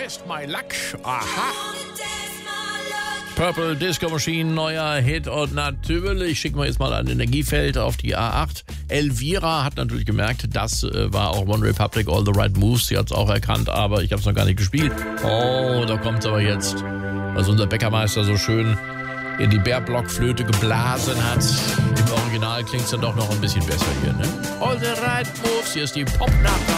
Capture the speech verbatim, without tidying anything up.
Test My Luck. Aha. Purple Disco Machine, neuer Hit und natürlich schicken wir jetzt mal ein Energiefeld auf die A acht. Elvira hat natürlich gemerkt, das äh, war auch One Republic, All the Right Moves. Sie hat es auch erkannt, aber ich habe es noch gar nicht gespielt. Oh, da kommt es aber jetzt, was unser Bäckermeister so schön in die Bärblockflöte geblasen hat. Im Original klingt es dann doch noch ein bisschen besser hier, ne? All the Right Moves, hier ist die Popnacht.